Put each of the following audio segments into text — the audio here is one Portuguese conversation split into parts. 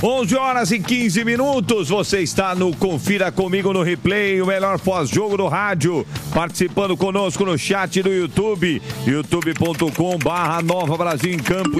11 horas e 15 minutos, você está no Confira Comigo no Replay, o melhor pós-jogo do rádio, participando conosco no chat do YouTube, youtube.com/Nova Brasil em Campo,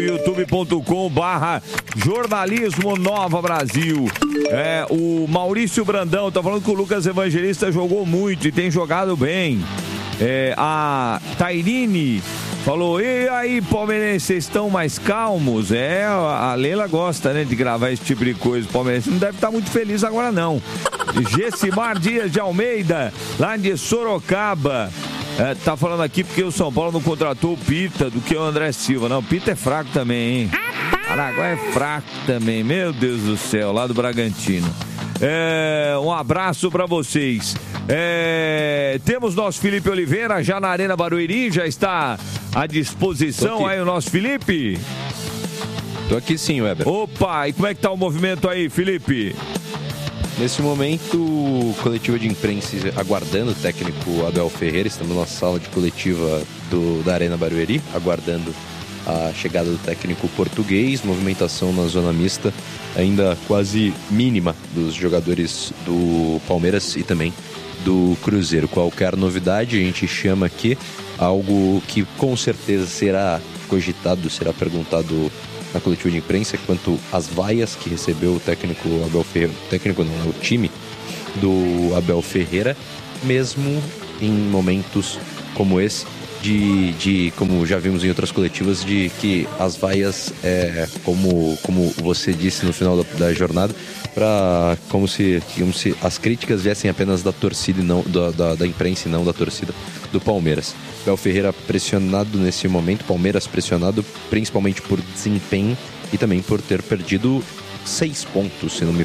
youtube.com/Jornalismo Nova Brasil. O Maurício Brandão tá falando que o Lucas Evangelista jogou muito e tem jogado bem. A Tairine falou, e aí, palmeirenses, vocês estão mais calmos? A Leila gosta, né, de gravar esse tipo de coisa. O palmeirense não deve estar muito feliz agora, não. Gessimar Dias de Almeida, lá de Sorocaba, tá falando aqui porque o São Paulo não contratou o Pita do que o André Silva. Não, o Pita é fraco também, hein? Paraguai é fraco também, meu Deus do céu, lá do Bragantino. Um abraço pra vocês. Temos nosso Felipe Oliveira já na Arena Barueri, já está à disposição aí o nosso Felipe? Tô aqui sim, Weber. Opa, e como é que tá o movimento aí, Felipe? Nesse momento, coletiva de imprensa aguardando o técnico Abel Ferreira. Estamos na sala de coletiva da Arena Barueri, aguardando a chegada do técnico português. Movimentação na zona mista ainda quase mínima dos jogadores do Palmeiras e também do Cruzeiro. Qualquer novidade a gente chama aqui, algo que com certeza será cogitado, será perguntado na coletiva de imprensa, quanto às vaias que recebeu o técnico Abel Ferreira, o time do Abel Ferreira, mesmo em momentos como esse, como já vimos em outras coletivas, de que as vaias, como você disse no final da jornada, como se as críticas viessem apenas da torcida e não da imprensa e não da torcida do Palmeiras. Abel Ferreira pressionado nesse momento, Palmeiras pressionado principalmente por desempenho e também por ter perdido 6 pontos, se não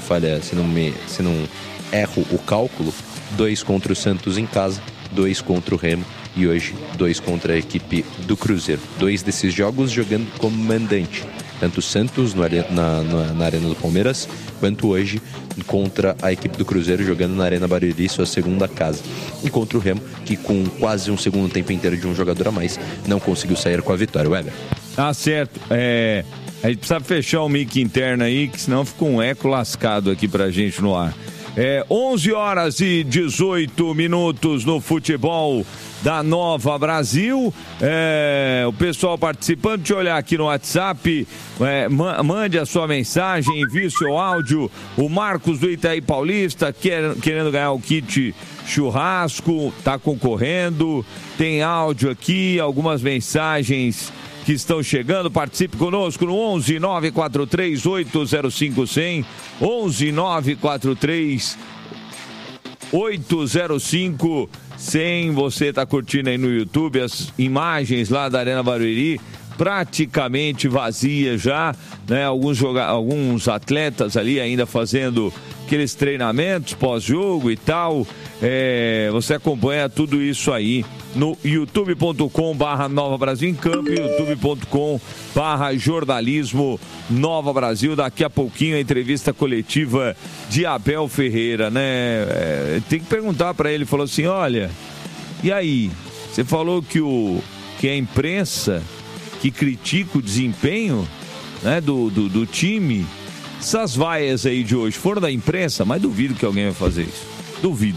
erro o cálculo, 2 contra o Santos em casa, 2 contra o Remo e hoje 2 contra a equipe do Cruzeiro. 2 desses jogos jogando como mandante, tanto o Santos na Arena do Palmeiras, quanto hoje contra a equipe do Cruzeiro jogando na Arena Barueri, sua segunda casa. E contra o Remo, que com quase um segundo tempo inteiro de um jogador a mais, não conseguiu sair com a vitória. Weber. Tá certo. A gente precisa fechar o mic interno aí, que senão fica um eco lascado aqui pra gente no ar. 11 horas e 18 minutos no futebol da Nova Brasil. O pessoal participando, deixa eu olhar aqui no WhatsApp, mande a sua mensagem, envie seu áudio. O Marcos do Itaí Paulista querendo ganhar o kit churrasco, tá concorrendo. Tem áudio aqui, algumas mensagens que estão chegando. Participe conosco no 11 943 805 100, 11 943 805 100. Você está curtindo aí no YouTube as imagens lá da Arena Barueri, praticamente vazia já, né? Alguns atletas ali ainda fazendo aqueles treinamentos pós-jogo e tal. Você acompanha tudo isso aí no youtube.com/Nova Brasil em Campo, youtube.com/Jornalismo Nova Brasil. Daqui a pouquinho a entrevista coletiva de Abel Ferreira, né? Tem que perguntar para ele, falou assim, olha, e aí, você falou que a imprensa que critica o desempenho, né, do time, essas vaias aí de hoje foram da imprensa, mas duvido que alguém vai fazer isso, duvido.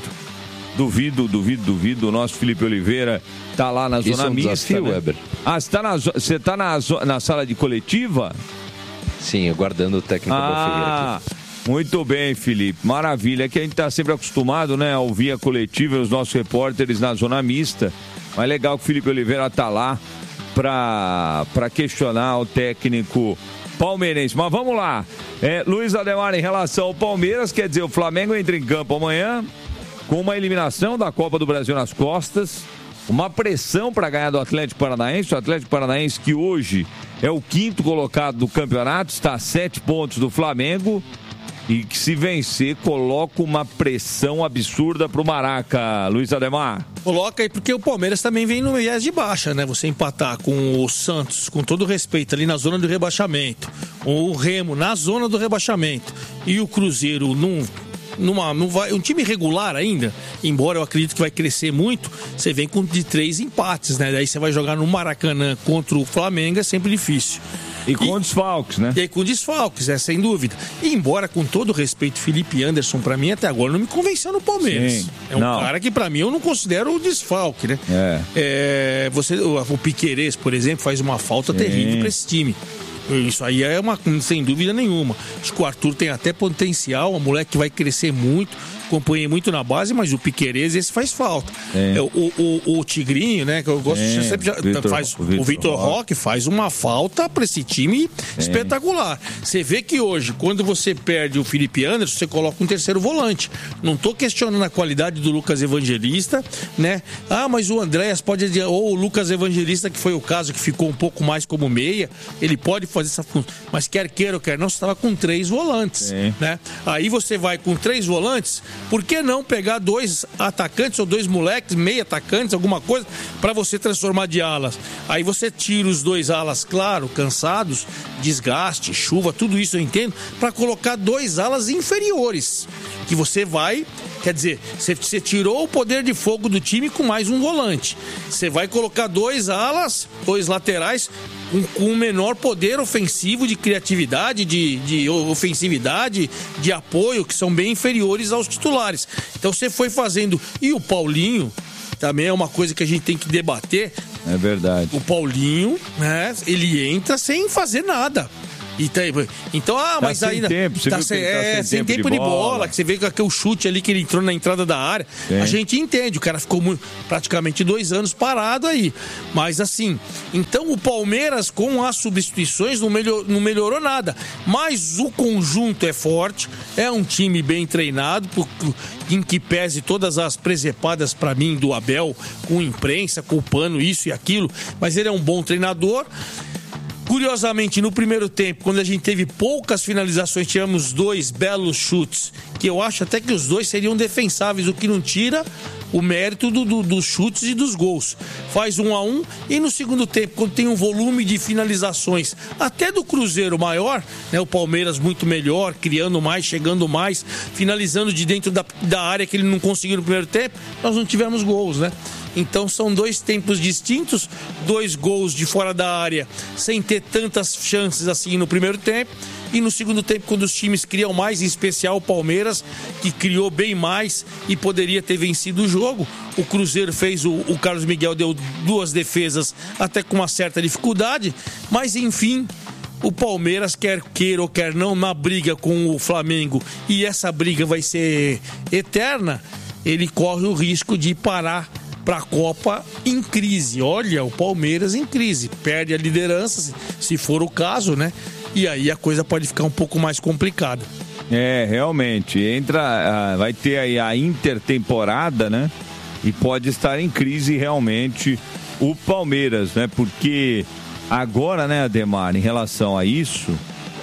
O nosso Felipe Oliveira tá lá na zona mista, desafio, né? Weber. Você tá na sala de coletiva? Sim, aguardando o técnico Abel Ferreira aqui. Muito bem, Felipe, maravilha. É que a gente tá sempre acostumado, né, a ouvir a coletiva e os nossos repórteres na zona mista, mas legal que o Felipe Oliveira tá lá para questionar o técnico palmeirense. Mas vamos lá, Luiz Ademar, em relação ao Palmeiras, quer dizer, o Flamengo entra em campo amanhã com uma eliminação da Copa do Brasil nas costas, uma pressão para ganhar do Atlético Paranaense, o Atlético Paranaense que hoje é o 5º colocado do campeonato, está a 7 pontos do Flamengo, e que se vencer coloca uma pressão absurda pro Maraca, Luiz Ademar. Coloca aí, porque o Palmeiras também vem no viés de baixa, né? Você empatar com o Santos, com todo respeito, ali na zona do rebaixamento, o Remo na zona do rebaixamento e o Cruzeiro não vai, um time regular ainda, embora eu acredito que vai crescer muito, você vem de 3 empates, né? Daí você vai jogar no Maracanã contra o Flamengo, é sempre difícil. E com desfalques, né? E aí com desfalques, sem dúvida. E embora, com todo respeito, Felipe Anderson, pra mim, até agora, não me convenceu no Palmeiras. Sim. É um cara que, pra mim, eu não considero o desfalque, né? O Piquerez, por exemplo, faz uma falta terrível pra esse time. Isso aí é sem dúvida nenhuma. Acho que o Arthur tem até potencial, um moleque que vai crescer muito, acompanhei muito na base, mas o Piquerez, esse faz falta. O Tigrinho, né, que eu gosto de sempre o Vitor Roque faz uma falta para esse time espetacular. Você vê que hoje, quando você perde o Felipe Anderson, você coloca um terceiro volante. Não tô questionando a qualidade do Lucas Evangelista, né? Mas o Andréas pode, ou o Lucas Evangelista, que foi o caso que ficou um pouco mais como meia, ele pode fazer essa função, mas quer queira ou quer não, você estava com 3 volantes, né? Aí você vai com 3 volantes, por que não pegar 2 atacantes ou 2 moleques, meio atacantes, alguma coisa, para você transformar de alas? Aí você tira os 2 alas, claro, cansados, desgaste, chuva, tudo isso eu entendo, para colocar 2 alas inferiores, que você vai, quer dizer, você tirou o poder de fogo do time com mais um volante. Você vai colocar 2 alas, 2 laterais, com um menor poder ofensivo, de criatividade, de ofensividade, de apoio, que são bem inferiores aos titulares. Então você foi fazendo. E o Paulinho também é uma coisa que a gente tem que debater. É verdade. O Paulinho, né, ele entra sem fazer nada. Então, mas sem ainda tempo, sem tempo de bola, que você vê que o chute ali que ele entrou na entrada da área, a gente entende, o cara ficou praticamente 2 anos parado aí, mas assim, então o Palmeiras com as substituições não melhorou nada, mas o conjunto é forte, é um time bem treinado, em que pese todas as presepadas pra mim do Abel, com imprensa, culpando isso e aquilo, mas ele é um bom treinador. Curiosamente, no primeiro tempo, quando a gente teve poucas finalizações, tivemos 2 belos chutes, que eu acho até que os 2 seriam defensáveis, o que não tira o mérito dos chutes e dos gols. Faz 1-1 e no segundo tempo, quando tem um volume de finalizações, até do Cruzeiro maior, né, o Palmeiras muito melhor, criando mais, chegando mais, finalizando de dentro da área que ele não conseguiu no primeiro tempo, nós não tivemos gols, né? Então são 2 tempos distintos, 2 gols de fora da área, sem ter tantas chances assim no primeiro tempo. E no segundo tempo, quando os times criam mais, em especial o Palmeiras, que criou bem mais e poderia ter vencido o jogo. O Cruzeiro fez, o Carlos Miguel deu 2 defesas, até com uma certa dificuldade, mas enfim, o Palmeiras, quer queira ou quer não, na briga com o Flamengo, e essa briga vai ser eterna, ele corre o risco de parar para a Copa em crise. Olha, o Palmeiras em crise, perde a liderança, se for o caso, né? E aí a coisa pode ficar um pouco mais complicada. Realmente, vai ter aí a intertemporada, né? E pode estar em crise realmente o Palmeiras, né? Porque agora, né, Ademar, em relação a isso,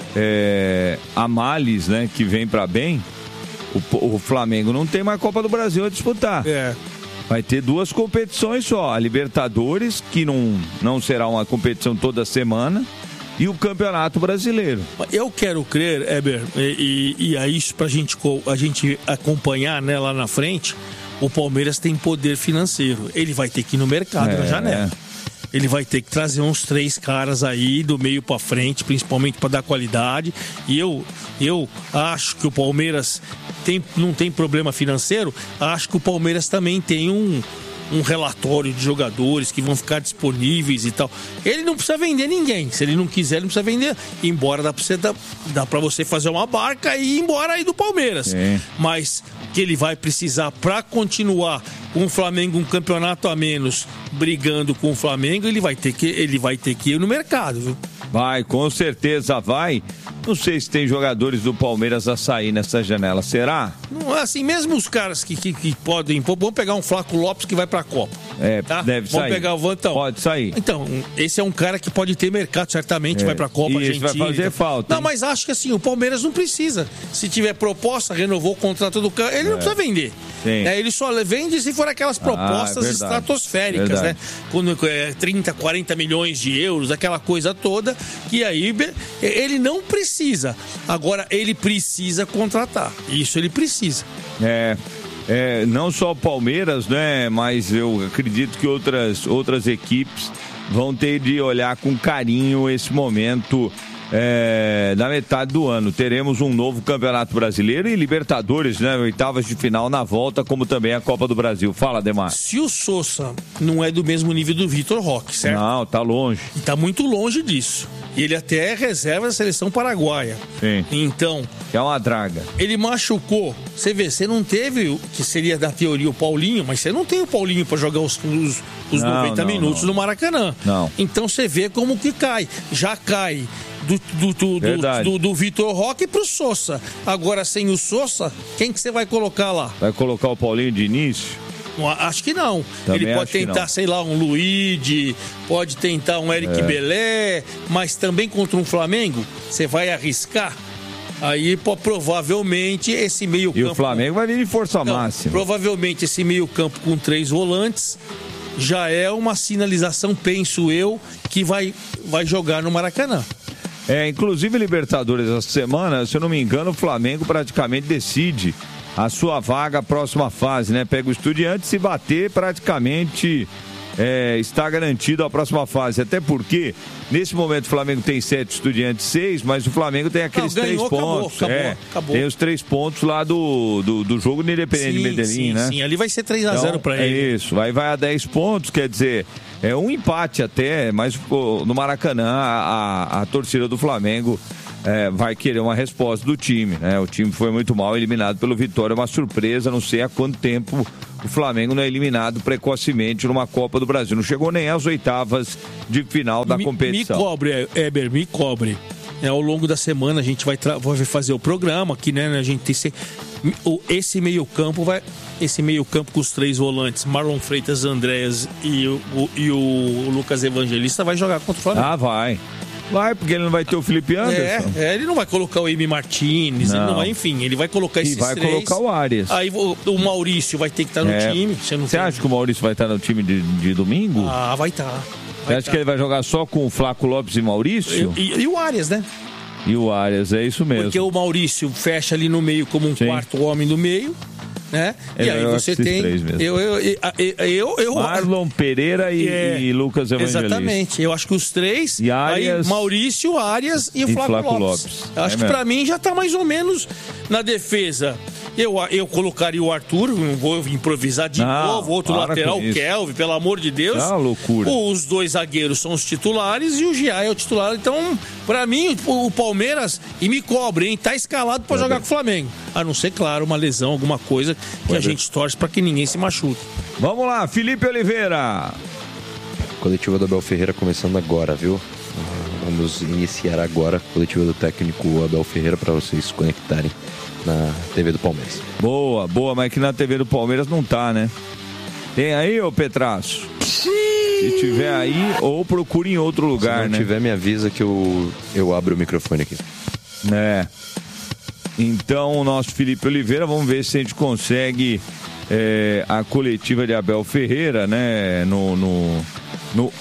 a males, né, que vem para bem, o Flamengo não tem mais Copa do Brasil a disputar. Vai ter 2 competições só, a Libertadores, que não será uma competição toda semana, e o Campeonato Brasileiro. Eu quero crer, Heber, e é isso pra gente acompanhar, né, lá na frente, o Palmeiras tem poder financeiro, ele vai ter que ir no mercado na janela. Ele vai ter que trazer uns 3 caras aí do meio para frente, principalmente para dar qualidade. E eu acho que o Palmeiras não tem problema financeiro. Acho que o Palmeiras também tem um relatório de jogadores que vão ficar disponíveis e tal. Ele não precisa vender ninguém. Se ele não quiser, ele não precisa vender. Embora dá pra você fazer uma barca e ir embora aí do Palmeiras. Mas que ele vai precisar para continuar com o Flamengo um campeonato a menos, brigando com o Flamengo, ele vai ter que ir no mercado, viu? Vai, com certeza vai. Não sei se tem jogadores do Palmeiras a sair nessa janela, será? Não, assim, mesmo os caras que podem... Vamos pegar um Flaco Lopes que vai pra Copa. Tá? Deve sair. Vamos pegar o Vantão. Pode sair. Então, esse é um cara que pode ter mercado, certamente, vai pra Copa, Argentina. Vai fazer falta. Não, mas acho que assim, o Palmeiras não precisa. Se tiver proposta, renovou o contrato do cara, ele não precisa vender. Ele só vende se for aquelas propostas estratosféricas, né? Quando 30, 40 milhões de euros, aquela coisa toda, que aí ele não precisa. Agora, ele precisa contratar. Isso ele precisa. Não só o Palmeiras, né? Mas eu acredito que outras equipes vão ter de olhar com carinho esse momento da metade do ano. Teremos um novo Campeonato Brasileiro e Libertadores, né? Oitavas de final na volta, como também a Copa do Brasil. Fala, Ademar. Se o Sousa não é do mesmo nível do Vitor Roque, certo? Não, tá longe. E tá muito longe disso. E ele até é reserva da seleção paraguaia. Sim. Então... é uma draga. Ele machucou. Você vê, você não teve, que seria da teoria o Paulinho, mas você não tem o Paulinho para jogar os 90 minutos no Maracanã. Não. Então você vê como que cai. Já cai do Vitor Roque pro Sousa. Agora, sem o Sousa, quem que você vai colocar lá? Vai colocar o Paulinho de início? Acho que não. Também ele pode tentar, sei lá, um Luigi, pode tentar um Eric Belé, mas também contra um Flamengo, você vai arriscar? Aí, provavelmente, esse meio campo... E o Flamengo vai vir de força máxima. Provavelmente, esse meio campo com 3 volantes já é uma sinalização, penso eu, que vai jogar no Maracanã. Inclusive, Libertadores essa semana, se eu não me engano, o Flamengo praticamente decide a sua vaga, a próxima fase, né? Pega o Estudiantes, se bater, praticamente está garantido a próxima fase. Até porque, nesse momento, o Flamengo tem 7, Estudiantes 6, mas o Flamengo tem aqueles 3 pontos. Acabou. Tem os 3 pontos lá do jogo do Independente Medellín, né? Sim, ali vai ser 3-0 para ele. É isso, vai a 10 pontos, quer dizer, é um empate até, mas no Maracanã a torcida do Flamengo vai querer uma resposta do time, né? O time foi muito mal, eliminado pelo Vitória, uma surpresa, não sei há quanto tempo o Flamengo não é eliminado precocemente numa Copa do Brasil, não chegou nem às oitavas de final da competição. Me cobre, Eber, me cobre. Ao longo da semana a gente vai fazer o programa aqui, né? A gente tem esse meio campo com os 3 volantes, Marlon Freitas, Andréas e o Lucas Evangelista, vai jogar contra o Flamengo. Ah, vai, porque ele não vai ter o Felipe Anderson. Ele não vai colocar o Emi Martínez, ele não vai, enfim, ele vai colocar esses 3. E vai colocar o Arias. Aí o Maurício vai ter que estar no time. Você acha que o Maurício vai estar no time de domingo? Ah, vai estar. Você acha que ele vai jogar só com o Flávio Lopes e Maurício? E o Arias, né? E o Arias, é isso mesmo. Porque o Maurício fecha ali no meio como um quarto homem do meio, né? E aí você tem... Marlon Pereira e Lucas Evangelista. Exatamente. Eu acho que os 3... E Arias, aí Maurício, Arias e Flávio Lopes. Eu acho que pra mim já tá mais ou menos na defesa. Eu colocaria o Arthur, vou improvisar de novo, outro lateral, o Kelvin, pelo amor de Deus. É uma loucura. Os 2 zagueiros são os titulares e o Gia é o titular. Então, pra mim, o Palmeiras, e me cobre, hein, tá escalado pra jogar com o Flamengo. A não ser, claro, uma lesão, alguma coisa que a gente torce pra que ninguém se machuque. Vamos lá, Felipe Oliveira. Coletiva do Abel Ferreira começando agora, viu? Vamos iniciar agora a coletiva do técnico Abel Ferreira para vocês se conectarem na TV do Palmeiras. Boa, mas que na TV do Palmeiras não tá, né? Tem aí, ô Petraço? Se tiver aí, ou procure em outro lugar, né? Se não tiver, me avisa que eu abro o microfone aqui. Então, o nosso Felipe Oliveira, vamos ver se a gente consegue a coletiva de Abel Ferreira, né? No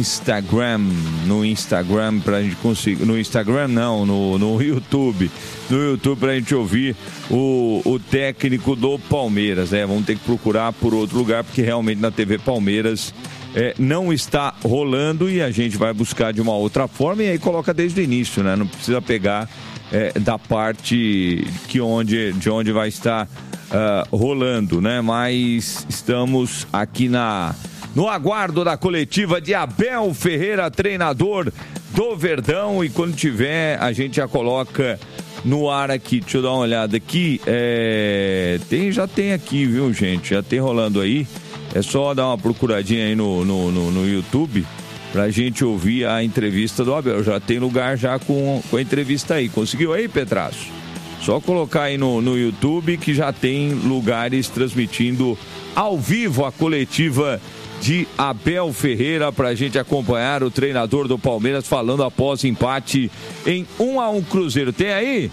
Instagram pra gente conseguir. No Instagram não, no YouTube. No YouTube pra gente ouvir o técnico do Palmeiras, né? Vamos ter que procurar por outro lugar, porque realmente na TV Palmeiras não está rolando e a gente vai buscar de uma outra forma e aí coloca desde o início, né? Não precisa pegar da parte de onde vai estar rolando, né? Mas estamos aqui no aguardo da coletiva de Abel Ferreira, treinador do Verdão, e quando tiver a gente já coloca no ar aqui. Deixa eu dar uma olhada aqui, já tem aqui, viu, gente, já tem rolando aí, é só dar uma procuradinha aí no YouTube pra gente ouvir a entrevista do Abel, já tem lugar já com a entrevista aí, conseguiu aí, Petraço? Só colocar aí no YouTube que já tem lugares transmitindo ao vivo a coletiva de Abel Ferreira pra gente acompanhar o treinador do Palmeiras falando após empate em 1-1 Cruzeiro. Tem aí?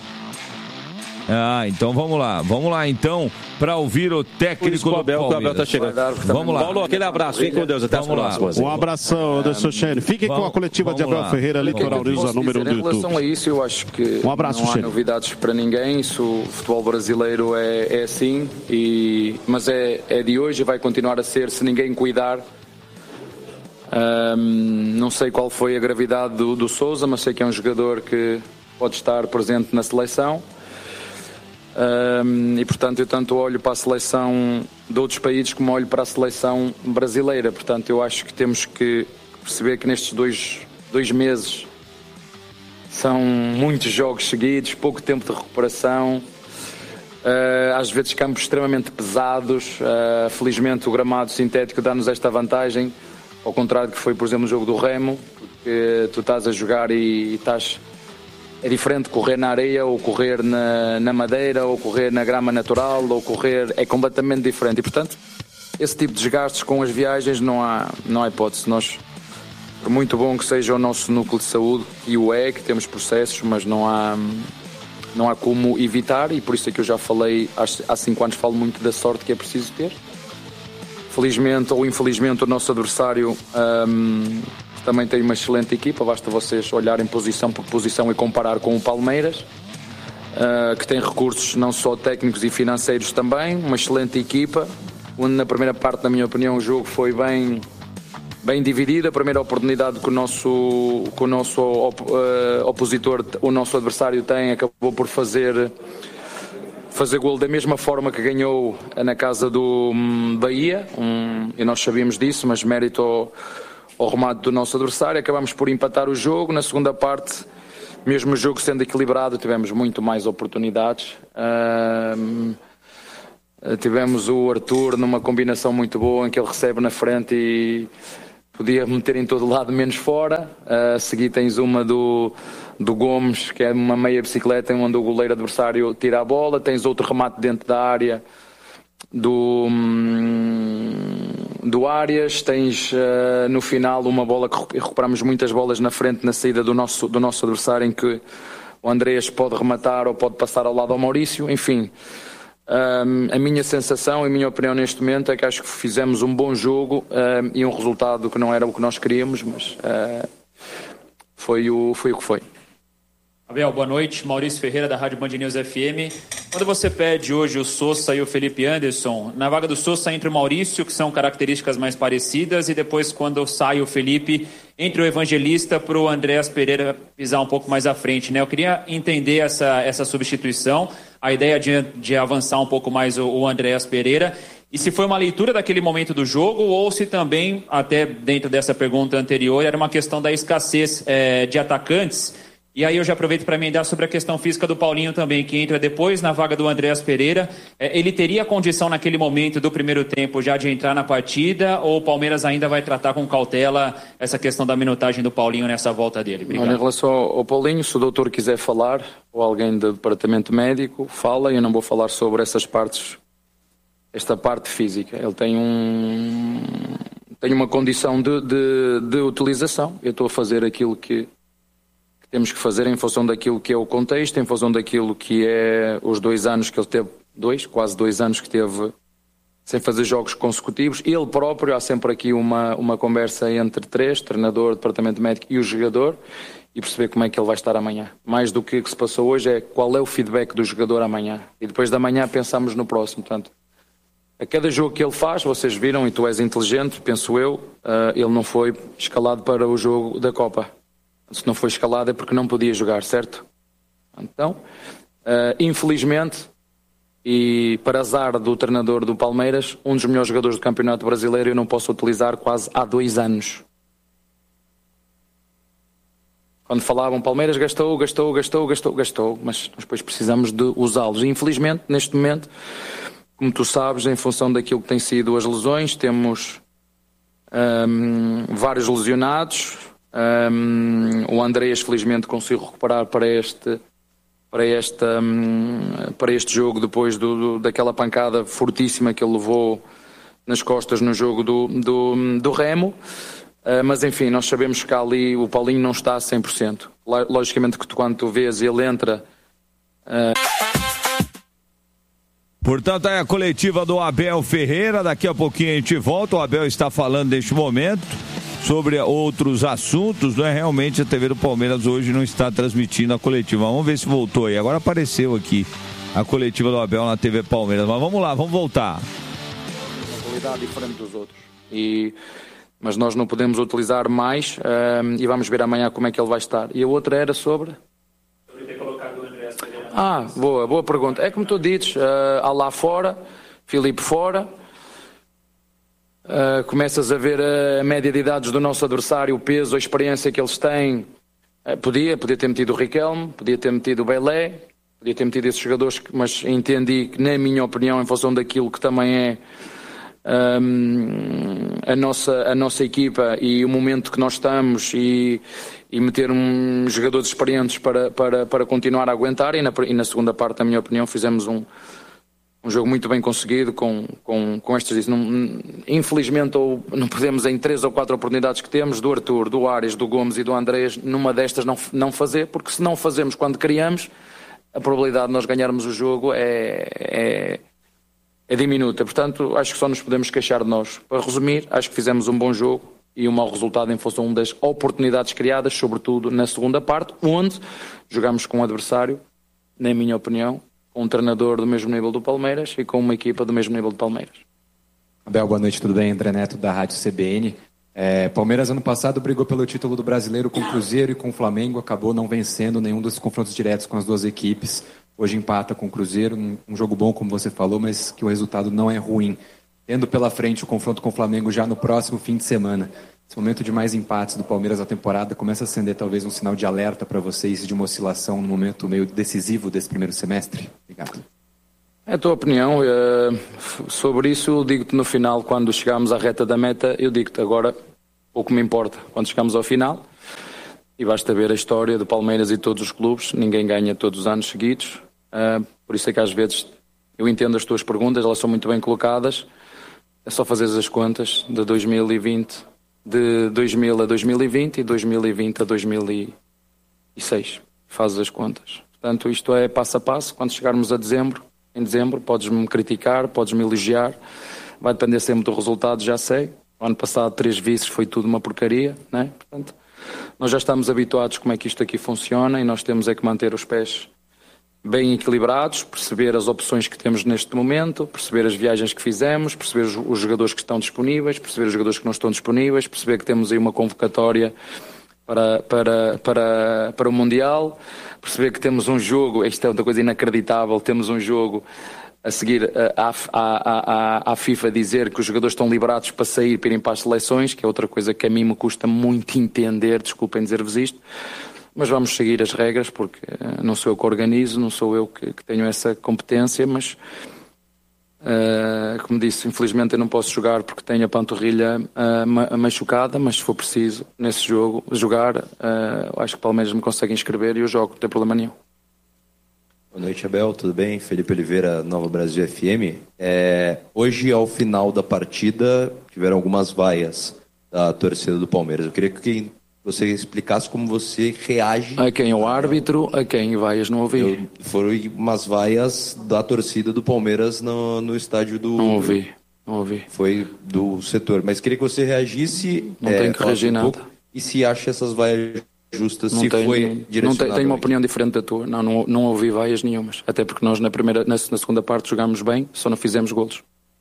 Então vamos lá então para ouvir o técnico do Palmeiras. O Abel tá chegando. Vamos lá. Paulo, aquele abraço, fique com Deus, até as próximas. Um abração, Anderson Chene. Fiquem com a coletiva de Abel Ferreira, Litoral News, a número 1 do YouTube. Em relação a isso, eu acho que um abraço, não há novidades para ninguém. O futebol brasileiro é assim, mas é de hoje e vai continuar a ser se ninguém cuidar. Não sei qual foi a gravidade do Sousa, mas sei que é um jogador que pode estar presente na seleção. E portanto eu tanto olho para a seleção de outros países como olho para a seleção brasileira. Portanto eu acho que temos que perceber que nestes dois meses são muitos jogos seguidos, pouco tempo de recuperação, às vezes campos extremamente pesados. Felizmente o gramado sintético dá-nos esta vantagem, ao contrário do que foi, por exemplo, no jogo do Remo, porque tu estás a jogar e estás... É diferente correr na areia ou correr na madeira ou correr na grama natural ou correr... É completamente diferente e, portanto, esse tipo de desgastes com as viagens não há hipótese. Nós, por muito bom que seja o nosso núcleo de saúde, e o é, que temos processos, mas não há como evitar, e por isso é que eu já falei, há 5 anos falo muito da sorte que é preciso ter. Felizmente ou infelizmente o nosso adversário... também tem uma excelente equipa, basta vocês olharem posição por posição e comparar com o Palmeiras, que tem recursos não só técnicos e financeiros também, uma excelente equipa, onde na primeira parte, na minha opinião, o jogo foi bem dividido. A primeira oportunidade que o nosso opositor, o nosso adversário tem, acabou por fazer golo da mesma forma que ganhou na casa do Bahia, e nós sabíamos disso, mas mérito ao remate do nosso adversário. Acabamos por empatar o jogo. Na segunda parte, mesmo o jogo sendo equilibrado, tivemos muito mais oportunidades. Tivemos o Arthur numa combinação muito boa, em que ele recebe na frente e podia meter em todo lado menos fora. A seguir tens uma do Gomes, que é uma meia bicicleta, onde o goleiro adversário tira a bola. Tens outro remate dentro da área do Arias. Tens no final uma bola que recuperamos muitas bolas na frente, na saída do nosso adversário, em que o Andrés pode rematar ou pode passar ao lado ao Maurício. Enfim, a minha sensação e a minha opinião neste momento é que acho que fizemos um bom jogo e um resultado que não era o que nós queríamos, mas foi o que foi. Abel, boa noite. Maurício Ferreira, da Rádio Band News FM. Quando você pede hoje o Sousa e o Felipe Anderson, na vaga do Sousa entra o Maurício, que são características mais parecidas, e depois, quando sai o Felipe, entra o Evangelista para o Andréas Pereira pisar um pouco mais à frente, né? Eu queria entender essa substituição, a ideia de avançar um pouco mais o Andréas Pereira, e se foi uma leitura daquele momento do jogo, ou se também, até dentro dessa pergunta anterior, era uma questão da escassez de atacantes. E aí eu já aproveito para emendar sobre a questão física do Paulinho também, que entra depois na vaga do Andréas Pereira. Ele teria condição naquele momento do primeiro tempo já de entrar na partida, ou o Palmeiras ainda vai tratar com cautela essa questão da minutagem do Paulinho nessa volta dele? Obrigado. Em relação ao Paulinho, se o doutor quiser falar, ou alguém do departamento médico, fala. Eu não vou falar sobre essas partes, esta parte física. Ele tem uma condição de utilização. Eu estou a fazer aquilo que temos que fazer em função daquilo que é o contexto, em função daquilo que é os 2 anos que ele teve, quase 2 anos que teve sem fazer jogos consecutivos. Ele próprio, há sempre aqui uma conversa entre 3, treinador, departamento médico e o jogador, e perceber como é que ele vai estar amanhã. Mais do que se passou hoje é qual é o feedback do jogador amanhã. E depois da manhã pensamos no próximo. Portanto, a cada jogo que ele faz, vocês viram, e tu és inteligente, penso eu, ele não foi escalado para o jogo da Copa. Se não foi escalado é porque não podia jogar, certo? Então, infelizmente, e para azar do treinador do Palmeiras, um dos melhores jogadores do Campeonato Brasileiro eu não posso utilizar quase há 2 anos. Quando falavam Palmeiras gastou, mas nós depois precisamos de usá-los. E infelizmente, neste momento, como tu sabes, em função daquilo que têm sido as lesões, temos vários lesionados. O Andrés felizmente conseguiu recuperar para este jogo depois daquela pancada fortíssima que ele levou nas costas no jogo do Remo, mas enfim, nós sabemos que ali o Paulinho não está a 100%. Logicamente que quando tu vês ele entra... Portanto, é a coletiva do Abel Ferreira. Daqui a pouquinho a gente volta. O Abel está falando neste momento sobre outros assuntos, não é? Realmente a TV do Palmeiras hoje não está transmitindo a coletiva. Vamos ver se voltou aí. Agora apareceu aqui a coletiva do Abel na TV Palmeiras. Mas vamos lá, vamos voltar. Uma qualidade diferente dos outros. E mas nós não podemos utilizar mais e vamos ver amanhã como é que ele vai estar. E a outra era sobre... boa pergunta. É como tu dizes, há lá fora, Filipe fora, começas a ver a média de idades do nosso adversário, o peso, a experiência que eles têm. Podia ter metido o Riquelme, podia ter metido o Belé, podia ter metido esses jogadores, mas entendi que, na minha opinião, em função daquilo que também é a nossa equipa e o momento que nós estamos e meter jogadores experientes para continuar a aguentar, e na segunda parte, na minha opinião, fizemos um jogo muito bem conseguido com estas... Infelizmente, não podemos, em 3 ou 4 oportunidades que temos, do Arthur, do Ares, do Gomes e do Andrés, numa destas não fazer, porque se não fazemos quando criamos, a probabilidade de nós ganharmos o jogo é diminuta. Portanto, acho que só nos podemos queixar de nós. Para resumir, acho que fizemos um bom jogo e um mau resultado em função das oportunidades criadas, sobretudo na segunda parte, onde jogamos com um adversário, na minha opinião, com um treinador do mesmo nível do Palmeiras e com uma equipa do mesmo nível do Palmeiras. Abel, boa noite, tudo bem? André Neto, da Rádio CBN. Palmeiras, ano passado, brigou pelo título do Brasileiro com o Cruzeiro e com o Flamengo, acabou não vencendo nenhum dos confrontos diretos com as duas equipes. Hoje empata com o Cruzeiro, um jogo bom, como você falou, mas que o resultado não é ruim. Tendo pela frente o confronto com o Flamengo já no próximo fim de semana. Esse momento de mais empates do Palmeiras na temporada começa a acender talvez um sinal de alerta para vocês de uma oscilação no momento meio decisivo desse primeiro semestre? Obrigado. É a tua opinião. Sobre isso, eu digo-te no final, quando chegarmos à reta da meta, eu digo-te agora, pouco me importa. Quando chegamos ao final, e basta ver a história do Palmeiras e todos os clubes, ninguém ganha todos os anos seguidos. Por isso é que às vezes eu entendo as tuas perguntas, elas são muito bem colocadas. É só fazer as contas de 2020, de 2000 a 2020 e 2020 a 2006. Fazes as contas. Portanto, isto é passo a passo. Quando chegarmos a em dezembro, podes-me criticar, podes-me elogiar. Vai depender sempre do resultado, já sei. O ano passado 3 vices foi tudo uma porcaria, né? Portanto, nós já estamos habituados como é que isto aqui funciona e nós temos é que manter os pés bem equilibrados, perceber as opções que temos neste momento, perceber as viagens que fizemos, perceber os jogadores que estão disponíveis, perceber os jogadores que não estão disponíveis, perceber que temos aí uma convocatória para o Mundial, perceber que temos um jogo, isto é outra coisa inacreditável, temos um jogo a seguir à FIFA dizer que os jogadores estão liberados para sair, para irem para as seleções, que é outra coisa que a mim me custa muito entender, desculpem dizer-vos isto. Mas vamos seguir as regras, porque não sou eu que organizo, não sou eu que tenho essa competência, mas, como disse, infelizmente eu não posso jogar porque tenho a panturrilha machucada, mas se for preciso, nesse jogo, jogar, acho que o Palmeiras me consegue inscrever e eu jogo, não tem problema nenhum. Boa noite, Abel, tudo bem? Felipe Oliveira, Nova Brasil FM. Hoje, ao final da partida, tiveram algumas vaias da torcida do Palmeiras. Eu queria que você explicasse como você reage... A quem? O árbitro? A quem? Vaias? Não ouvi. Foram umas vaias da torcida do Palmeiras no estádio do... Não ouvi. Foi do setor. Mas queria que você reagisse... Não tenho que reagir nada. E se acha essas vaias justas, não se foi direcionado... Não tenho uma opinião diferente da tua. Não ouvi vaias nenhumas. Até porque nós na segunda parte jogámos bem, só não fizemos golos.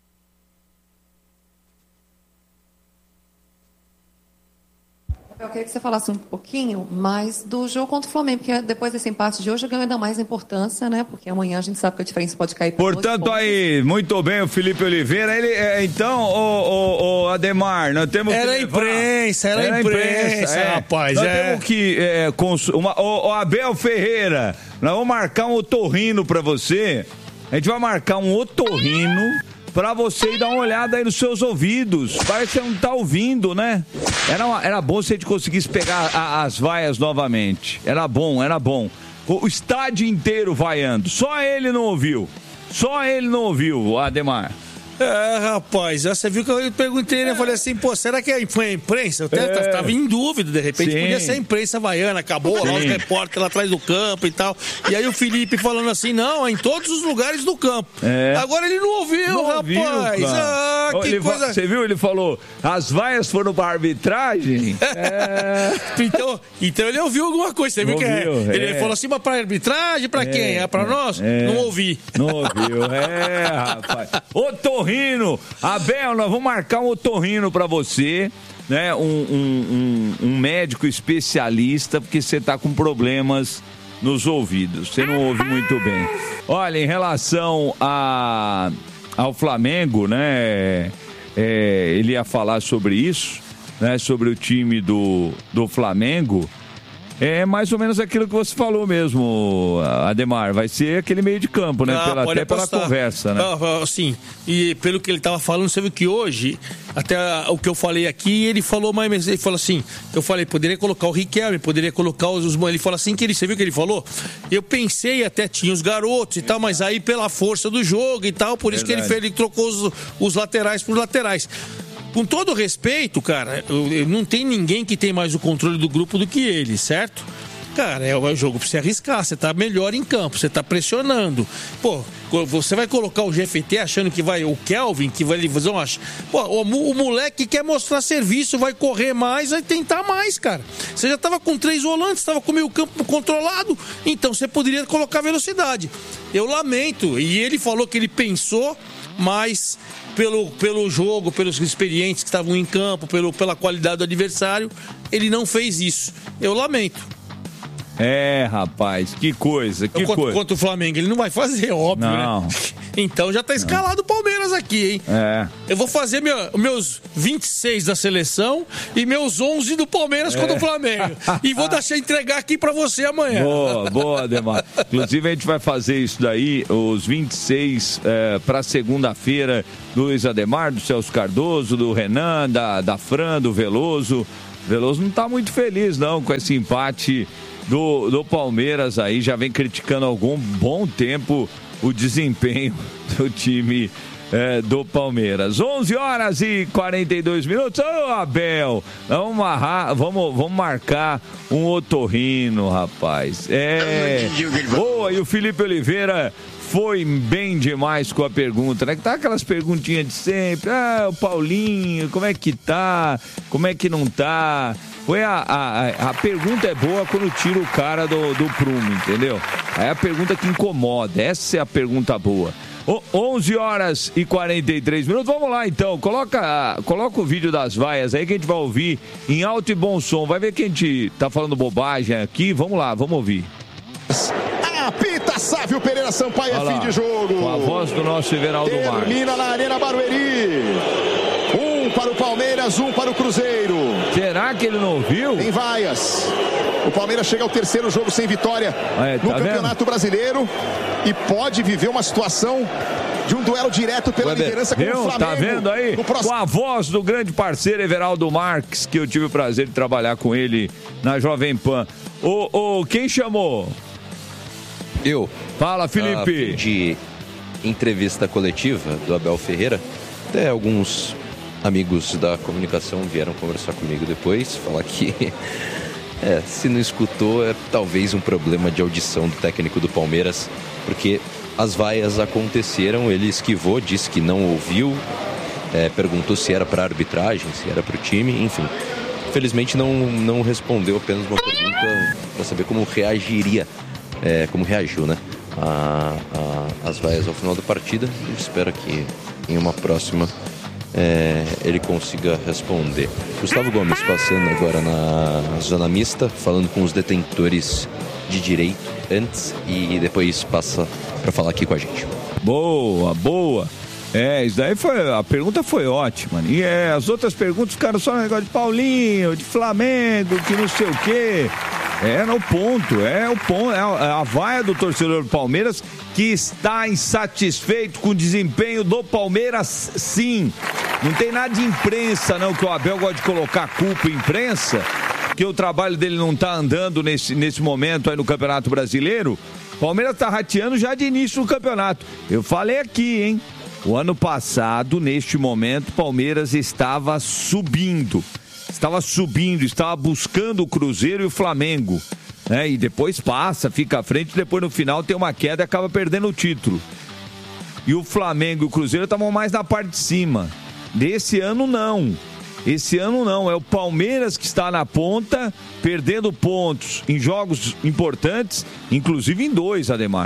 Eu queria que você falasse um pouquinho mais do jogo contra o Flamengo, porque depois desse empate de hoje ganha ainda mais importância, né? Porque amanhã a gente sabe que a diferença pode cair. Portanto, aí, muito bem, o Felipe Oliveira. Então, o Ademar, nós temos era que imprensa, rapaz. Nós temos que... o Abel Ferreira, nós vamos marcar um otorrino pra você. A gente vai marcar um otorrino pra você ir dar uma olhada aí nos seus ouvidos. Parece que você não tá ouvindo, né? Era bom se a gente conseguisse pegar as vaias novamente. Era bom. O estádio inteiro vaiando. Só ele não ouviu, Ademar. Rapaz, você viu que eu perguntei, né? Eu falei assim, será que foi a imprensa? Eu tava em dúvida, de repente, podia ser a imprensa havaiana, acabou lá os repórteres lá atrás do campo e tal. E aí o Felipe falando assim, não, em todos os lugares do campo. Agora ele não ouviu, rapaz. Que coisa... Você viu? Ele falou, as vaias foram pra arbitragem? Então ele ouviu alguma coisa, você viu que ele falou assim, mas pra arbitragem, pra quem? Pra nós? Não ouvi. Não ouviu, rapaz. Otorrino otorrino. Abel, nós vamos marcar um otorrino pra você, né? Um médico especialista, porque você tá com problemas nos ouvidos. Você não ouve muito bem. Olha, em relação ao Flamengo, né? Ele ia falar sobre isso, né? Sobre o time do Flamengo. É mais ou menos aquilo que você falou mesmo, Ademar. Vai ser aquele meio de campo, né? Até pela conversa, né? Sim. E pelo que ele estava falando, você viu que hoje, até o que eu falei aqui, ele falou mais. Ele falou assim: eu falei, poderia colocar o Riquelme, poderia colocar os. Ele falou assim que você viu que ele falou? Eu pensei, até tinha os garotos e tal, mas aí pela força do jogo e tal, por isso que ele trocou os laterais por laterais. Com todo respeito, cara, não tem ninguém que tem mais o controle do grupo do que ele, certo? Cara, é o jogo pra você arriscar, você tá melhor em campo, você tá pressionando. Pô, você vai colocar o GFT achando que vai o Kelvin, que vai fazer uma... Pô, o moleque quer mostrar serviço, vai correr mais, vai tentar mais, cara. Você já tava com 3 volantes, tava com o meio campo controlado, então você poderia colocar velocidade. Eu lamento, e ele falou que ele pensou, mas... Pelo jogo, pelos experientes que estavam em campo, pela qualidade do adversário, ele não fez isso. Eu lamento. Rapaz, que coisa, Contra o Flamengo, ele não vai fazer, óbvio, não. Né? Então já tá escalado o Palmeiras aqui, hein? Eu vou fazer meus 26 da seleção e meus 11 do Palmeiras contra o Flamengo. E vou deixar entregar aqui pra você amanhã. Boa, Ademar. Inclusive a gente vai fazer isso daí, os 26 pra segunda-feira, do Luiz Ademar, do Celso Cardoso, do Renan, da Fran, do Veloso. Veloso não tá muito feliz não com esse empate do Palmeiras aí, já vem criticando há algum bom tempo o desempenho do time do Palmeiras. 11h42. Ô, Abel, vamos marcar um otorrino, rapaz. Boa, e o Felipe Oliveira foi bem demais com a pergunta, né? Que tá aquelas perguntinhas de sempre. O Paulinho, como é que tá? Como é que não tá? A pergunta é boa quando tira o cara do prumo, entendeu? Aí a pergunta que incomoda, essa é a pergunta boa. 11h43. Vamos lá então, coloca o vídeo das vaias aí que a gente vai ouvir em alto e bom som. Vai ver que a gente tá falando bobagem aqui. Vamos lá, vamos ouvir. Apita Sávio Pereira Sampaio, é fim de jogo. Com a voz do nosso Everaldo Marques. Termina na Arena Barueri. Um para o Palmeiras, um para o Cruzeiro. Será que ele não ouviu? Em vaias. O Palmeiras chega ao terceiro jogo sem vitória no Campeonato Brasileiro e pode viver uma situação de um duelo direto pela liderança com o Flamengo. Tá vendo aí? Com a voz do grande parceiro Everaldo Marques, que eu tive o prazer de trabalhar com ele na Jovem Pan. Quem chamou? Eu. Fala, Felipe. De entrevista coletiva do Abel Ferreira, até alguns amigos da comunicação vieram conversar comigo depois, falar que se não escutou, é talvez um problema de audição do técnico do Palmeiras, porque as vaias aconteceram, ele esquivou, disse que não ouviu, perguntou se era para arbitragem, se era para o time, enfim. Felizmente não respondeu, apenas uma pergunta para saber como reagiria, como reagiu, né? As vaias ao final da partida. Eu espero que em uma próxima ele consiga responder. Gustavo Gomes passando agora na zona mista, falando com os detentores de direito antes e depois passa para falar aqui com a gente. Boa. Isso daí a pergunta foi ótima. E as outras perguntas ficaram só no negócio de Paulinho, de Flamengo, que não sei o quê. No ponto, a vaia do torcedor do Palmeiras que está insatisfeito com o desempenho do Palmeiras, sim. Não tem nada de imprensa, não, que o Abel gosta de colocar culpa em imprensa, que o trabalho dele não está andando nesse momento aí no Campeonato Brasileiro. O Palmeiras está rateando já de início do campeonato. Eu falei aqui, hein? O ano passado, neste momento, o Palmeiras estava subindo, estava buscando o Cruzeiro e o Flamengo, né? E depois fica à frente, depois no final tem uma queda e acaba perdendo o título. E o Flamengo e o Cruzeiro estavam mais na parte de cima. Desse ano não, é o Palmeiras que está na ponta, perdendo pontos em jogos importantes, inclusive em 2, Ademar.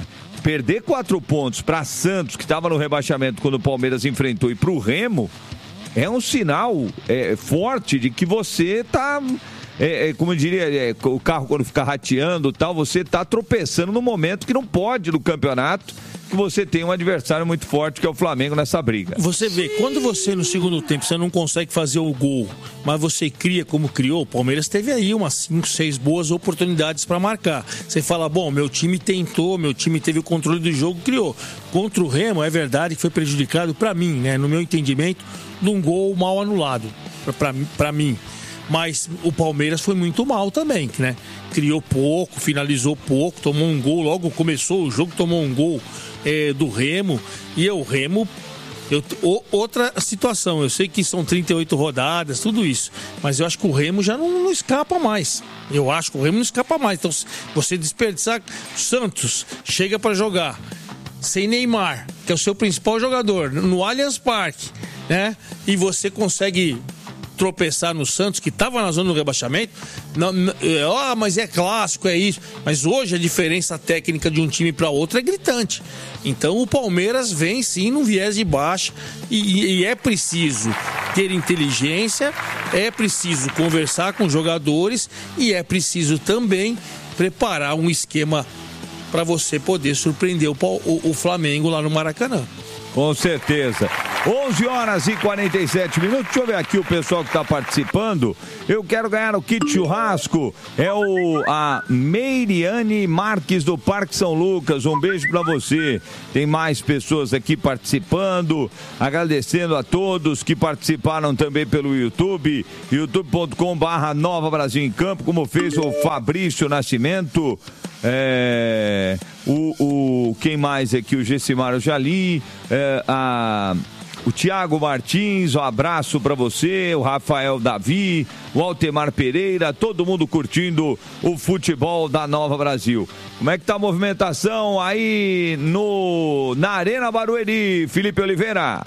perder 4 pontos para Santos, que estava no rebaixamento quando o Palmeiras enfrentou, e para o Remo, é um sinal forte de que você está... como eu diria, o carro quando fica rateando e tal, você está tropeçando no momento que não pode no campeonato, que você tem um adversário muito forte, que é o Flamengo, nessa briga. Você vê, quando você no segundo tempo, você não consegue fazer o gol, mas você cria como criou, o Palmeiras teve aí umas 5, 6 boas oportunidades para marcar. Você fala, bom, meu time tentou, meu time teve o controle do jogo, criou. Contra o Remo, é verdade que foi prejudicado para mim, né, no meu entendimento, de um gol mal anulado, para mim. Mas o Palmeiras foi muito mal também, né? Criou pouco, finalizou pouco, tomou um gol, logo começou o jogo, tomou um gol do Remo. E o Remo, outra situação, eu sei que são 38 rodadas, tudo isso, mas eu acho que o Remo já não escapa mais. Eu acho que o Remo não escapa mais. Então, você desperdiçar, Santos chega para jogar sem Neymar, que é o seu principal jogador, no Allianz Parque, né? E você consegue tropeçar no Santos, que estava na zona do rebaixamento, mas é clássico, é isso. Mas hoje a diferença técnica de um time para outro é gritante. Então o Palmeiras vem sim num viés de baixa e é preciso ter inteligência, é preciso conversar com os jogadores e é preciso também preparar um esquema para você poder surpreender o Flamengo lá no Maracanã. Com certeza. 11h47. Deixa eu ver aqui o pessoal que está participando. Eu quero ganhar o kit churrasco. É a Meiriane Marques do Parque São Lucas. Um beijo para você. Tem mais pessoas aqui participando. Agradecendo a todos que participaram também pelo YouTube. youtube.com/Nova Brasil em Campo, como fez o Fabrício Nascimento. Quem mais aqui? O Gessimar, eu já li. O Tiago Martins, um abraço para você. O Rafael Davi, o Altemar Pereira, todo mundo curtindo o futebol da Nova Brasil. Como é que tá a movimentação aí na Arena Barueri, Felipe Oliveira?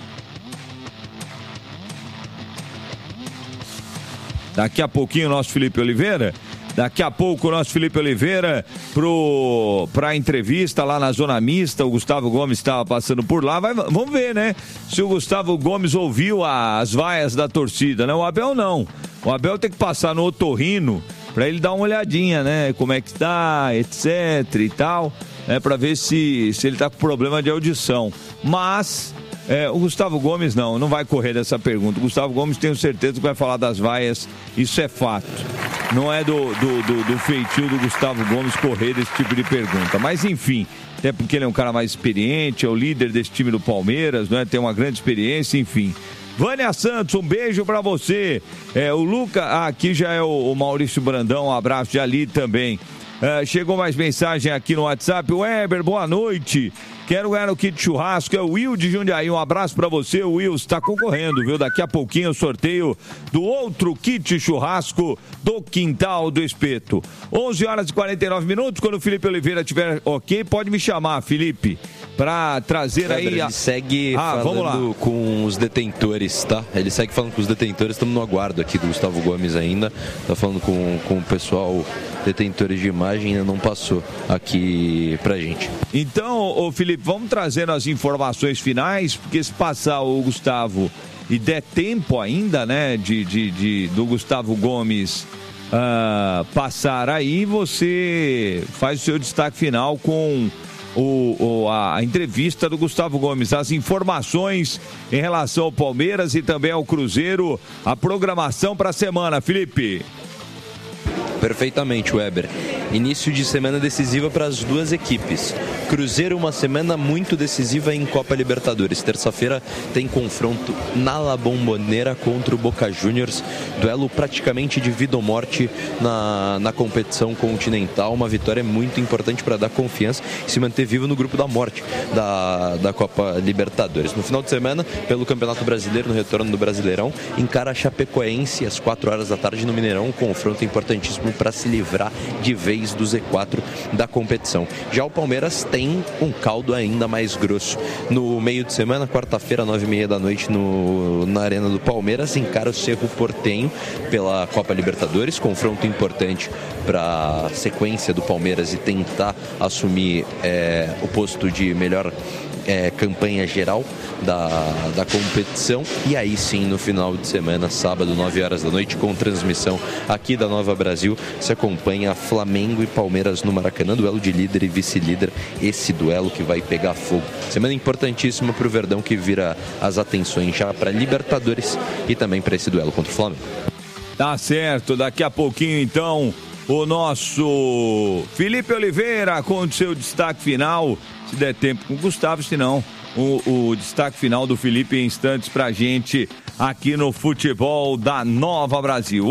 Daqui a pouquinho o nosso Felipe Oliveira. Daqui a pouco o nosso Felipe Oliveira para a entrevista lá na Zona Mista. O Gustavo Gomes estava passando por lá. Vamos ver, né? Se o Gustavo Gomes ouviu as vaias da torcida, né? O Abel não. O Abel tem que passar no otorrino para ele dar uma olhadinha, né? Como é que tá, etc e tal, né? Para ver se ele tá com problema de audição. Mas o Gustavo Gomes não vai correr dessa pergunta. O Gustavo Gomes, tenho certeza que vai falar das vaias, isso é fato. Não é do feitio do Gustavo Gomes correr desse tipo de pergunta. Mas enfim, até porque ele é um cara mais experiente, é o líder desse time do Palmeiras, né? Tem uma grande experiência, enfim. Vânia Santos, um beijo pra você. O Luca, aqui já é o Maurício Brandão, um abraço de ali também. Chegou mais mensagem aqui no WhatsApp. Weber, boa noite. Quero ganhar o kit churrasco. É o Will de Jundiaí. Um abraço pra você. O Will está concorrendo, viu? Daqui a pouquinho o sorteio do outro kit churrasco do Quintal do Espeto. 11h49. Quando o Felipe Oliveira estiver ok, pode me chamar, Felipe, pra trazer aí... Ele segue falando com os detentores, tá? Ele segue falando com os detentores. Estamos no aguardo aqui do Gustavo Gomes ainda. Tá falando com o pessoal detentores de imagem, ainda não passou aqui pra gente. Então, Felipe, vamos trazendo as informações finais, porque se passar o Gustavo e der tempo ainda, né, do Gustavo Gomes passar aí, você faz o seu destaque final com a entrevista do Gustavo Gomes, as informações em relação ao Palmeiras e também ao Cruzeiro, a programação para a semana, Felipe. Perfeitamente, Weber. Início de semana decisiva para as duas equipes. Cruzeiro, uma semana muito decisiva em Copa Libertadores. Terça-feira tem confronto na La Bombonera contra o Boca Juniors. Duelo praticamente de vida ou morte na competição continental. Uma vitória muito importante para dar confiança e se manter vivo no grupo da morte da Copa Libertadores. No final de semana, pelo Campeonato Brasileiro, no retorno do Brasileirão, encara a Chapecoense às 4 horas da tarde no Mineirão. Um confronto importantíssimo para se livrar de vez G6 do Z4 da competição. Já o Palmeiras tem um caldo ainda mais grosso. No meio de semana, quarta-feira, 9h30 da noite, na Arena do Palmeiras, encara o Cerro Porteño pela Copa Libertadores, confronto importante para a sequência do Palmeiras e tentar assumir o posto de melhor campanha geral da competição. E aí sim, no final de semana, sábado, 9h da noite, com transmissão aqui da Nova Brasil, se acompanha Flamengo e Palmeiras no Maracanã, duelo de líder e vice-líder, esse duelo que vai pegar fogo. Semana importantíssima para o Verdão, que vira as atenções já para Libertadores e também para esse duelo contra o Flamengo. Tá certo, daqui a pouquinho então o nosso Felipe Oliveira com o seu destaque final, se der tempo com o Gustavo, senão o destaque final do Felipe em instantes pra gente aqui no Futebol da Nova Brasil.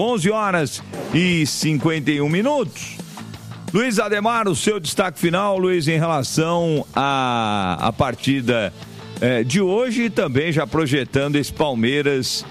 11h51. Luiz Ademar, o seu destaque final, Luiz, em relação à partida de hoje e também já projetando esse Palmeiras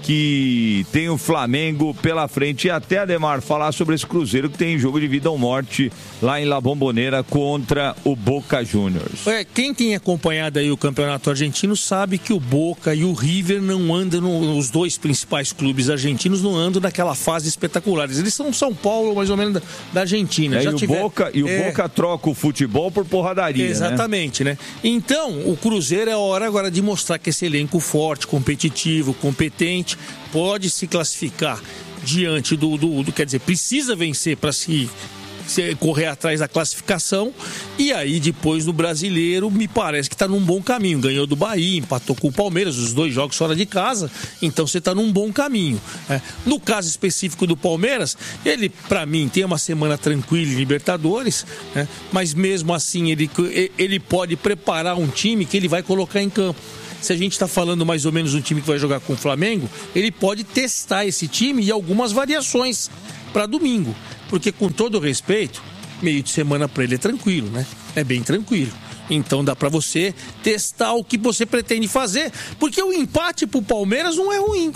que tem o Flamengo pela frente, e até, Ademar, falar sobre esse Cruzeiro que tem jogo de vida ou morte lá em La Bombonera contra o Boca Juniors. Quem tem acompanhado aí o campeonato argentino sabe que o Boca e o River não andam, os dois principais clubes argentinos não andam naquela fase espetacular. Eles são São Paulo, mais ou menos, da Argentina. O Boca troca o futebol por porradaria. Exatamente, né? Então, o Cruzeiro é hora agora de mostrar que esse elenco forte, competitivo, competente, pode se classificar diante do quer dizer, precisa vencer para se correr atrás da classificação, e aí depois no Brasileiro me parece que está num bom caminho, ganhou do Bahia, empatou com o Palmeiras, os 2 jogos fora de casa, então você está num bom caminho. No caso específico do Palmeiras, ele para mim tem uma semana tranquila em Libertadores, mas mesmo assim ele pode preparar um time que ele vai colocar em campo. Se a gente está falando mais ou menos um time que vai jogar com o Flamengo, ele pode testar esse time e algumas variações para domingo. Porque, com todo respeito, meio de semana para ele é tranquilo, né? É bem tranquilo. Então dá para você testar o que você pretende fazer. Porque o empate pro Palmeiras não é ruim.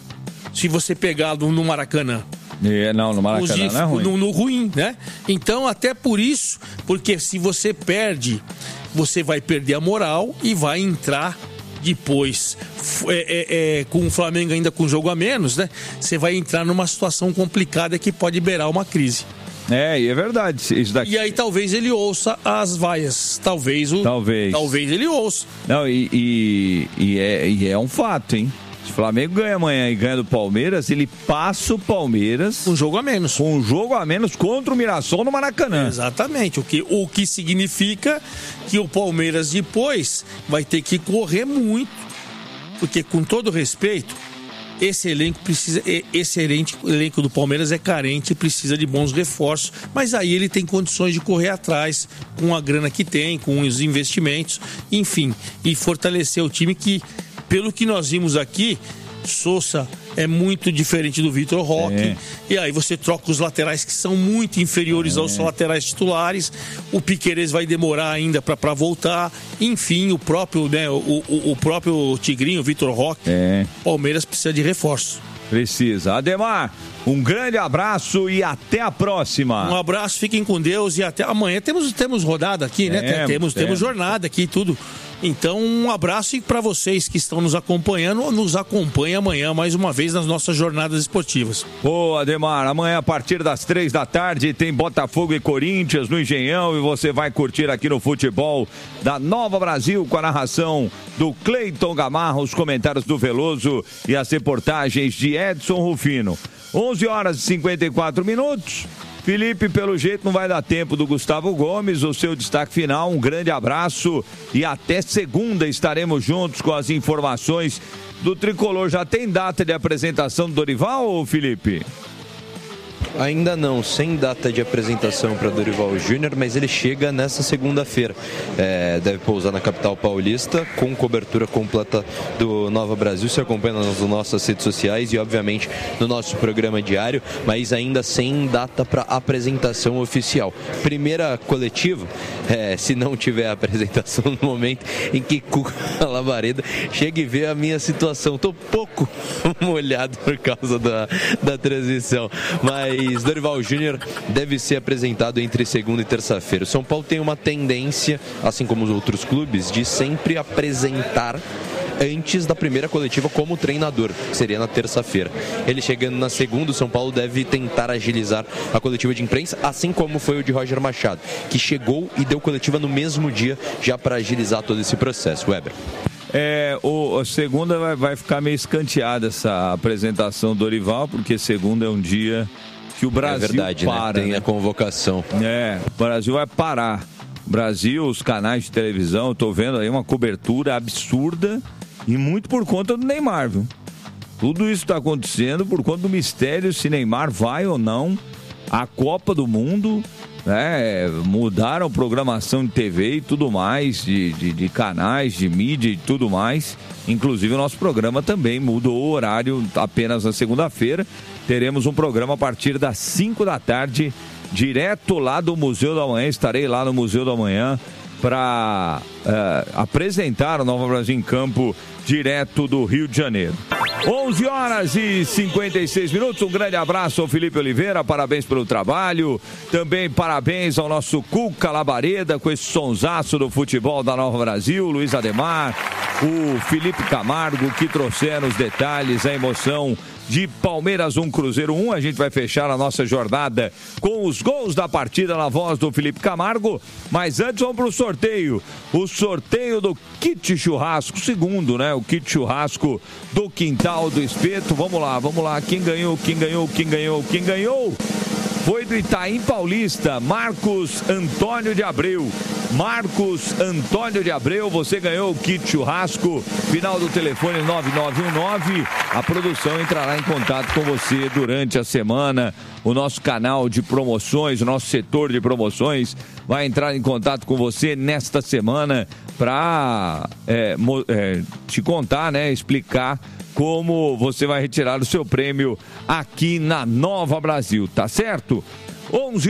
Se você pegar no Maracanã. Não, no Maracanã não é ruim. No ruim, né? Então, até por isso, porque se você perde, você vai perder a moral e vai entrar depois com o Flamengo ainda com jogo a menos, né? Você vai entrar numa situação complicada que pode beirar uma crise. E é verdade isso daqui. E aí talvez ele ouça as vaias. Talvez ele ouça. Não, e é um fato, hein? Se o Flamengo ganha amanhã e ganha do Palmeiras, ele passa o Palmeiras com um jogo a menos. Com um jogo a menos contra o Mirassol no Maracanã. Exatamente. O que significa que o Palmeiras depois vai ter que correr muito. Porque, com todo respeito, esse elenco do Palmeiras é carente e precisa de bons reforços. Mas aí ele tem condições de correr atrás com a grana que tem, com os investimentos, enfim, e fortalecer o time que, pelo que nós vimos aqui, Sousa é muito diferente do Vitor Roque. E aí você troca os laterais que são muito inferiores aos laterais titulares. O Piquerez vai demorar ainda para voltar. Enfim, o próprio Tigrinho, Vitor Roque. Palmeiras precisa de reforço. Precisa. Ademar, um grande abraço e até a próxima. Um abraço, fiquem com Deus e até amanhã. Temos rodada aqui, né? Temos jornada aqui e tudo. Então, um abraço e para vocês que estão nos acompanhando, nos acompanhem amanhã mais uma vez nas nossas jornadas esportivas. Ademar, amanhã a partir das 3h tem Botafogo e Corinthians no Engenhão e você vai curtir aqui no Futebol da Nova Brasil com a narração do Cleiton Gamarra, os comentários do Veloso e as reportagens de Edson Rufino. 11h54. Felipe, pelo jeito não vai dar tempo do Gustavo Gomes, o seu destaque final, um grande abraço e até segunda estaremos juntos com as informações do Tricolor. Já tem data de apresentação do Dorival, Felipe? Ainda não, sem data de apresentação para Dorival Júnior, mas ele chega nessa segunda-feira. Deve pousar na capital paulista com cobertura completa do Nova Brasil. Se acompanha nas nossas redes sociais e, obviamente, no nosso programa diário, mas ainda sem data para apresentação oficial. Primeira coletiva, se não tiver apresentação no momento em que Cuca Labareda chega e vê a minha situação. Estou pouco pouco molhado por causa da transmissão. Mas Dorival Júnior deve ser apresentado entre segunda e terça-feira. O São Paulo tem uma tendência, assim como os outros clubes, de sempre apresentar antes da primeira coletiva como treinador, que seria na terça-feira. Ele chegando na segunda, o São Paulo deve tentar agilizar a coletiva de imprensa, assim como foi o de Roger Machado, que chegou e deu coletiva no mesmo dia, já para agilizar todo esse processo. Weber. A segunda vai ficar meio escanteada essa apresentação do Dorival, porque segunda é um dia que o Brasil para. Né? Tem a convocação. O Brasil vai parar. O Brasil, os canais de televisão, eu tô vendo aí uma cobertura absurda e muito por conta do Neymar, viu? Tudo isso está acontecendo por conta do mistério se Neymar vai ou não à Copa do Mundo, né? Mudaram programação de TV e tudo mais, de canais, de mídia e tudo mais. Inclusive o nosso programa também mudou o horário apenas na segunda-feira. Teremos um programa a partir das 5 da tarde, direto lá do Museu da Manhã. Estarei lá no Museu da Manhã para apresentar o Nova Brasil em Campo, direto do Rio de Janeiro. 11h56. Um grande abraço ao Felipe Oliveira, parabéns pelo trabalho. Também parabéns ao nosso Cuca Labareda com esse sonsaço do futebol da Nova Brasil, Luiz Ademar, o Felipe Camargo, que trouxeram os detalhes, a emoção de Palmeiras 1, Cruzeiro 1. A gente vai fechar a nossa jornada com os gols da partida na voz do Felipe Camargo. Mas antes vamos para o sorteio. O sorteio do kit churrasco, segundo, né? O kit churrasco do Quintal do Espeto. Vamos lá. Quem ganhou? Foi do Itaim Paulista, Marcos Antônio de Abreu. Você ganhou o kit churrasco, final do telefone 9919. A produção entrará em contato com você durante a semana. O nosso canal de promoções, o nosso setor de promoções vai entrar em contato com você nesta semana para te contar, né, explicar como você vai retirar o seu prêmio aqui na Nova Brasil, tá certo? 11